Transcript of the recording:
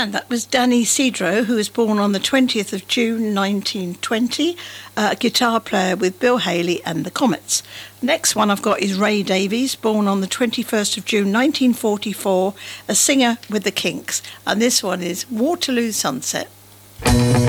And that was Danny Cedro, who was born on the 20th of June 1920, a guitar player with Bill Haley and the Comets. Next one I've got is Ray Davies, born on the 21st of June 1944, a singer with the Kinks. And this one is Waterloo Sunset.